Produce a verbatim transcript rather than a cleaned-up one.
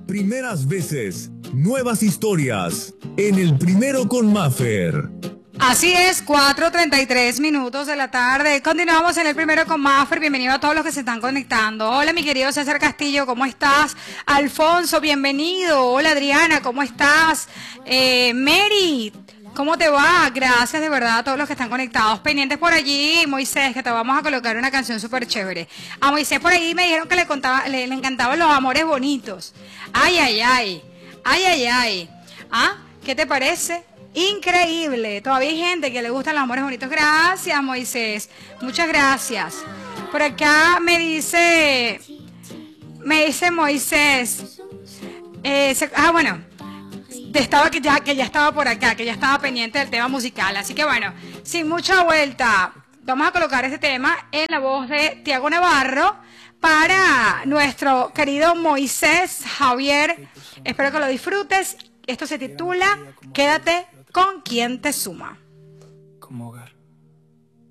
Primeras veces, nuevas historias, en el Primero con Maffer. Así es, cuatro treinta y tres minutos de la tarde. Continuamos en el Primero con Maffer. Bienvenido a todos los que se están conectando. Hola, mi querido César Castillo, ¿cómo estás? Alfonso, bienvenido. Hola, Adriana, ¿cómo estás? Eh, Mary, ¿cómo te va? Gracias de verdad a todos los que están conectados. Pendientes por allí, Moisés, que te vamos a colocar una canción súper chévere. A Moisés por ahí me dijeron que le, contaba, le, le encantaban los amores bonitos. Ay, ay, ay. Ay, ay, ay. ¿Ah? ¿Qué te parece? Increíble, todavía hay gente que le gustan los amores bonitos. Gracias, Moisés, muchas gracias. Por acá me dice, me dice Moisés, eh, se, ah bueno, estaba que ya, que ya estaba por acá, que ya estaba pendiente del tema musical. Así que bueno, sin mucha vuelta, vamos a colocar este tema en la voz de Tiago Navarro para nuestro querido Moisés Javier. Espero que lo disfrutes. Esto se titula Quédate con quien te suma. Como hogar.